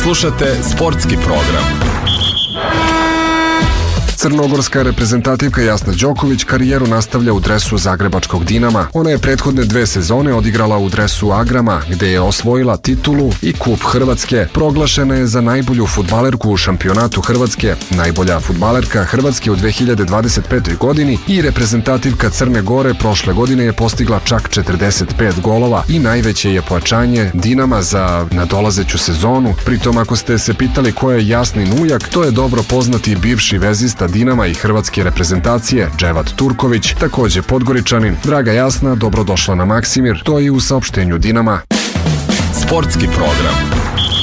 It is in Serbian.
Slušate sportski program. Crnogorska reprezentativka Jasna Đoković karijeru nastavlja u dresu zagrebačkog Dinama. Ona je prethodne 2 sezone odigrala u dresu Agrama, gde je osvojila titulu i kup Hrvatske. Proglašena je za najbolju fudbalerku u šampionatu Hrvatske, najbolja fudbalerka Hrvatske u 2025. godini i reprezentativka Crne Gore prošle godine je postigla čak 45 golova i najveće je pojačanje Dinama za nadolazeću sezonu. Pritom, ako ste se pitali ko je Jasnin ujak, to je dobro poznati bivši vezista Dinama i hrvatske reprezentacije Dževat Turković, takođe Podgoričanin. Draga Jasna, dobrodošla na Maksimir, to je u saopštenju Dinama. Sportski program.